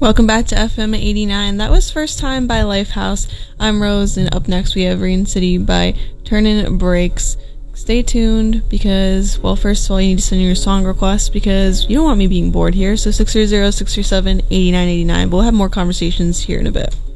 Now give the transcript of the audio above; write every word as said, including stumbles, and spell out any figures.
Welcome back to F M eighty-nine. That was First Time by Lifehouse. I'm Rose, and up next we have Rain City by Turnin' Breaks. Stay tuned because, well, first of all, you need to send in your song requests because you don't want me being bored here. So six zero zero, six three seven, eight nine eight nine. We'll have more conversations here in a bit.